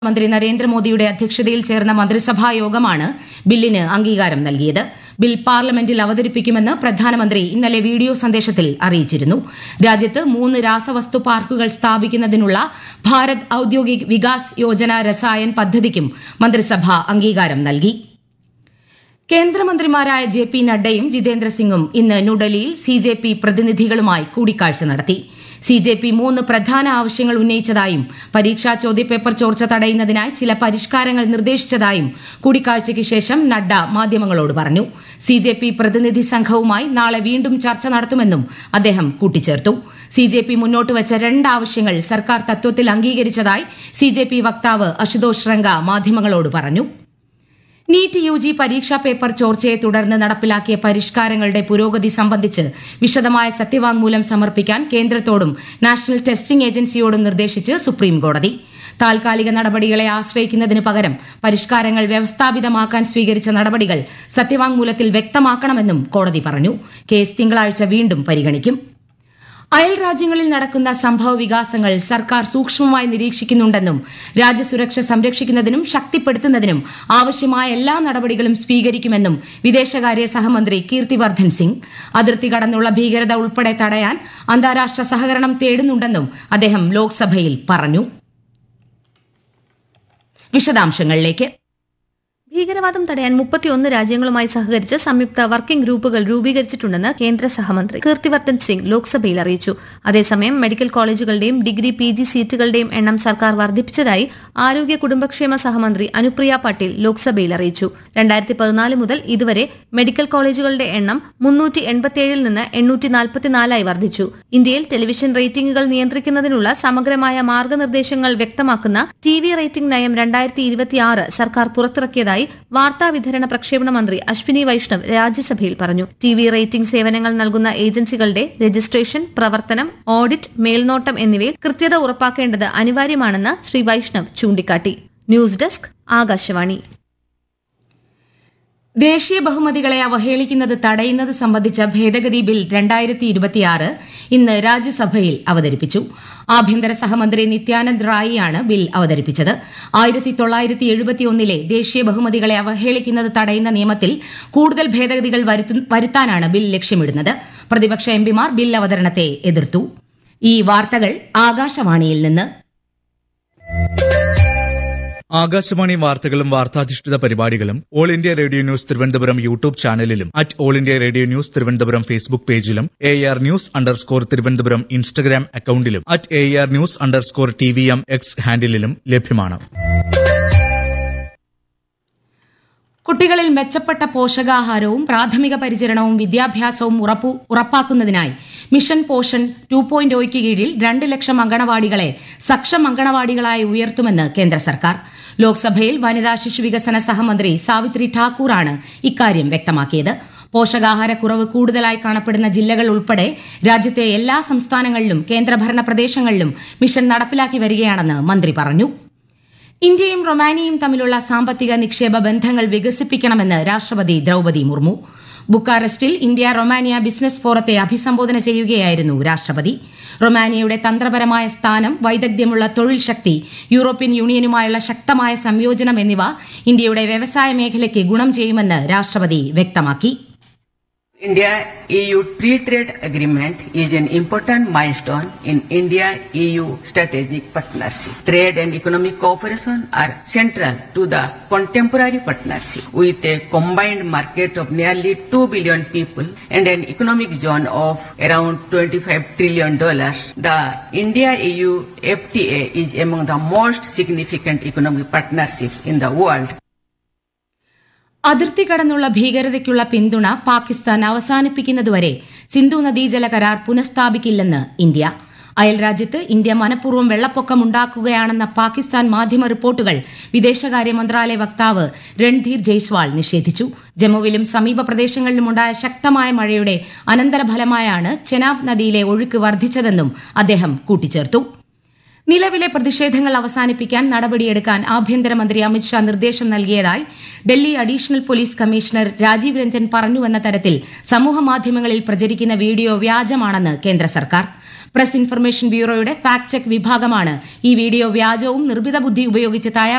മന്ത്രി നരേന്ദ്രമോദിയുടെ അധ്യക്ഷതയിൽ ചേർന്ന മന്ത്രിസഭാ യോഗമാണ് ബില്ലിന് അംഗീകാരം നൽകിയത്. ബിൽ പാർലമെന്റിൽ അവതരിപ്പിക്കുമെന്ന് പ്രധാനമന്ത്രി ഇന്നലെ വീഡിയോ സന്ദേശത്തിൽ അറിയിച്ചിരുന്നു. രാജ്യത്ത് 3 രാസവസ്തു പാർക്കുകൾ സ്ഥാപിക്കുന്നതിനുള്ള ഭാരത് ഔദ്യോഗിക് വികാസ് യോജന രസായൻ പദ്ധതിക്കും മന്ത്രിസഭ അംഗീകാരം നൽകി. കേന്ദ്രമന്ത്രിമാരായ ജെ.പി. നഡ്ഡയും ജിതേന്ദ്ര സിംഗും ഇന്ന് ന്യൂഡൽഹിയിൽ സിജെപി പ്രതിനിധികളുമായി കൂടിക്കാഴ്ച നടത്തി. സിജെപി 3 പ്രധാന ആവശ്യങ്ങൾ ഉന്നയിച്ചതായും പരീക്ഷാ ചോദ്യപേപ്പർ ചോർച്ച തടയുന്നതിനായി ചില പരിഷ്കാരങ്ങൾ നിർദ്ദേശിച്ചതായും കൂടിക്കാഴ്ചയ്ക്ക് ശേഷം നഡ്ഡ മാധ്യമങ്ങളോട് പറഞ്ഞു. സിജെപി പ്രതിനിധി സംഘവുമായി നാളെ വീണ്ടും ചർച്ച നടത്തുമെന്നും അദ്ദേഹം കൂട്ടിച്ചേർത്തു. സിജെപി മുന്നോട്ടുവച്ച 2 ആവശ്യങ്ങൾ സർക്കാർ തത്വത്തിൽ അംഗീകരിച്ചതായി സിജെപി വക്താവ് അശുതോഷ് ശൃംഗ മാധ്യമങ്ങളോട് പറഞ്ഞു. നീറ്റ് യുജി പരീക്ഷാ പേപ്പർ ചോർച്ചയെ തുടർന്ന് നടപ്പിലാക്കിയ പരിഷ്കാരങ്ങളുടെ പുരോഗതി സംബന്ധിച്ച് വിശദമായ സത്യവാങ്മൂലം സമർപ്പിക്കാൻ കേന്ദ്രത്തോടും നാഷണൽ ടെസ്റ്റിംഗ് ഏജൻസിയോടും നിർദ്ദേശിച്ച് സുപ്രീംകോടതി. താൽക്കാലിക നടപടികളെ ആശ്രയിക്കുന്നതിന് പകരം പരിഷ്കാരങ്ങൾ വ്യവസ്ഥാപിതമാക്കാൻ സ്വീകരിച്ച നടപടികൾ സത്യവാങ്മൂലത്തിൽ വ്യക്തമാക്കണമെന്നും കോടതി പറഞ്ഞു. കേസ് തിങ്കളാഴ്ച വീണ്ടും പരിഗണിക്കും. അയൽ രാജ്യങ്ങളിൽ നടക്കുന്ന സംഭവ വികാസങ്ങൾ സർക്കാർ സൂക്ഷ്മമായി നിരീക്ഷിക്കുന്നുണ്ടെന്നും രാജ്യസുരക്ഷ സംരക്ഷിക്കുന്നതിനും ശക്തിപ്പെടുത്തുന്നതിനും ആവശ്യമായ എല്ലാ നടപടികളും സ്വീകരിക്കുമെന്നും വിദേശകാര്യ സഹമന്ത്രി കീർത്തിവർദ്ധൻ സിംഗ്. അതിർത്തി കടന്നുള്ള ഭീകരത ഉൾപ്പെടെ തടയാൻ അന്താരാഷ്ട്ര സഹകരണം തേടുന്നുണ്ടെന്നും അദ്ദേഹം ലോക്സഭയിൽ പറഞ്ഞു. വിശദാംശങ്ങളിലേക്ക്. ഭീകരവാദം തടയാൻ 31 രാജ്യങ്ങളുമായി സഹകരിച്ച് സംയുക്ത വർക്കിംഗ് ഗ്രൂപ്പുകൾ രൂപീകരിച്ചിട്ടുണ്ടെന്ന് കേന്ദ്ര സഹമന്ത്രി കീർത്തിവർദ്ധൻ സിംഗ് ലോക്സഭയിൽ അറിയിച്ചു. അതേസമയം മെഡിക്കൽ കോളേജുകളുടെയും ഡിഗ്രി PG സീറ്റുകളുടെയും എണ്ണം സർക്കാർ വർദ്ധിപ്പിച്ചതായി ആരോഗ്യ കുടുംബക്ഷേമ സഹമന്ത്രി അനുപ്രിയ പട്ടേൽ ലോക്സഭയിൽ അറിയിച്ചു. 2014 മുതൽ ഇതുവരെ മെഡിക്കൽ കോളേജുകളുടെ എണ്ണം 387 നിന്ന് 844 വർദ്ധിച്ചു. ഇന്ത്യയിൽ ടെലിവിഷൻ റേറ്റിംഗുകൾ നിയന്ത്രിക്കുന്നതിനുള്ള സമഗ്രമായ മാർഗനിർദ്ദേശങ്ങൾ വ്യക്തമാക്കുന്ന TV റേറ്റിംഗ് നയം 2026 സർക്കാർ പുറത്തിറക്കിയതായി വാർത്താ വിതരണ പ്രക്ഷേപണ മന്ത്രി അശ്വിനി വൈഷ്ണവ് രാജ്യസഭയിൽ പറഞ്ഞു. TV റേറ്റിംഗ് സേവനങ്ങൾ നൽകുന്ന ഏജൻസികളുടെ രജിസ്ട്രേഷൻ, പ്രവർത്തനം, ഓഡിറ്റ്, മേൽനോട്ടം എന്നിവയിൽ കൃത്യത ഉറപ്പാക്കേണ്ടത് അനിവാര്യമാണെന്ന് ശ്രീ വൈഷ്ണവ് ചൂണ്ടിക്കാട്ടി. News desk, Akashvani. ദേശീയ ബഹുമതികളെ അവഹേളിക്കുന്നത് തടയുന്നത് സംബന്ധിച്ച ഭേദഗതി ബിൽ 2026 ഇന്ന് രാജ്യസഭയിൽ അവതരിപ്പിച്ചു. ആഭ്യന്തര സഹമന്ത്രി നിത്യാനന്ദ് റായിയാണ് ബിൽ അവതരിപ്പിച്ചത്. 1971 ദേശീയ ബഹുമതികളെ അവഹേളിക്കുന്നത് തടയുന്ന നിയമത്തിൽ കൂടുതൽ ഭേദഗതികൾ വരുത്താനാണ് ബിൽ ലക്ഷ്യമിടുന്നത്. പ്രതിപക്ഷ എംപിമാർ ബിൽ അവതരണത്തെ എതിർത്തു. ഈ വാർത്തകൾ ആകാശവാണിയിൽ നിന്ന്. ആകാശവാണി വാർത്തകളും വാർത്താധിഷ്ഠിത പരിപാടികളും all India radio news Thiruvananthapuram YouTube ചാനലിലും all India radio news Thiruvananthapuram Facebook പേജിലും AR News_ തിരുവനന്തപുരം ഇൻസ്റ്റഗ്രാം അക്കൌണ്ടിലും AR News_TVM X ഹാൻഡിലും ലഭ്യമാണ്. കുട്ടികളിൽ മെച്ചപ്പെട്ട പോഷകാഹാരവും പ്രാഥമിക പരിചരണവും വിദ്യാഭ്യാസവും ഉറപ്പാക്കുന്നതിനായി മിഷൻ പോഷൻ 2.0 കീഴിൽ 2 ലക്ഷം അങ്കണവാടികളെ സക്ഷം അങ്കണവാടികളായി ഉയർത്തുമെന്ന് കേന്ദ്ര സർക്കാർ. ലോക്സഭയിൽ വനിതാ ശിശുവികസന സഹമന്ത്രി സാവിത്രി ഠാക്കൂറാണ് ഇക്കാര്യം വ്യക്തമാക്കിയത്. പോഷകാഹാരക്കുറവ് കൂടുതലായി കാണപ്പെടുന്ന ജില്ലകൾ ഉൾപ്പെടെ രാജ്യത്തെ എല്ലാ സംസ്ഥാനങ്ങളിലും കേന്ദ്രഭരണ പ്രദേശങ്ങളിലും മിഷൻ നടപ്പിലാക്കി വരികയാണെന്ന് മന്ത്രി പറഞ്ഞു. ഇന്ത്യയും റൊമാനിയയും തമ്മിലുള്ള സാമ്പത്തിക നിക്ഷേപ ബന്ധങ്ങൾ വികസിപ്പിക്കണമെന്ന് രാഷ്ട്രപതി Draupadi Murmu. ബുക്കാറസ്റ്റിൽ India Romania business ഫോറത്തെ അഭിസംബോധന ചെയ്യുകയായിരുന്നു രാഷ്ട്രപതി. റൊമാനിയയുടെ തന്ത്രപരമായ സ്ഥാനം, വൈദഗ്ധ്യമുള്ള തൊഴിൽ ശക്തി, യൂറോപ്യൻ യൂണിയനുമായുള്ള ശക്തമായ സംയോജനം എന്നിവ ഇന്ത്യയുടെ വ്യവസായ മേഖലയ്ക്ക് ഗുണം ചെയ്യുമെന്ന് രാഷ്ട്രപതി വ്യക്തമാക്കി. India-EU Free Trade Agreement is an important milestone in India-EU strategic partnership. Trade and economic cooperation are central to the contemporary partnership. With a combined market of nearly 2 billion people and an economic zone of around $25 trillion, the India-EU FTA is among the most significant economic partnerships in the world. അതിർത്തി കടന്നുള്ള ഭീകരതയ്ക്കുള്ള പിന്തുണ പാകിസ്ഥാൻ അവസാനിപ്പിക്കുന്നതുവരെ സിന്ധു നദീജല കരാർ പുനഃസ്ഥാപിക്കില്ലെന്ന് India. അയൽരാജ്യത്ത് India മനഃപൂർവ്വം വെള്ളപ്പൊക്കമുണ്ടാക്കുകയാണെന്ന പാകിസ്ഥാൻ മാധ്യമ റിപ്പോർട്ടുകൾ വിദേശകാര്യ മന്ത്രാലയ വക്താവ് രൺധീർ ജയ്സ്വാൾ നിഷേധിച്ചു. ജമ്മുവിലും സമീപ പ്രദേശങ്ങളിലുമുണ്ടായ ശക്തമായ മഴയുടെ അനന്തരഫലമായാണ് ചെനാബ് നദിയിലെ ഒഴുക്ക് വർദ്ധിച്ചതെന്നും അദ്ദേഹം കൂട്ടിച്ചേർത്തു. നിലവിലെ പ്രതിഷേധങ്ങൾ അവസാനിപ്പിക്കാൻ നടപടിയെടുക്കാൻ ആഭ്യന്തരമന്ത്രി അമിത്ഷാ നിർദ്ദേശം നൽകിയതായി Delhi additional police commissioner Rajeev Ranjan പറഞ്ഞുവെന്ന തരത്തിൽ സമൂഹമാധ്യമങ്ങളിൽ പ്രചരിക്കുന്ന വീഡിയോ വ്യാജമാണെന്ന് കേന്ദ്ര സർക്കാർ. പ്രസ് ഇൻഫർമേഷൻ ബ്യൂറോയുടെ ഫാക്ട് ചെക്ക് വിഭാഗമാണ് ഈ വീഡിയോ വ്യാജവും നിർമ്മിത ബുദ്ധി ഉപയോഗിച്ച് തയ്യാറാക്കിയതെന്ന്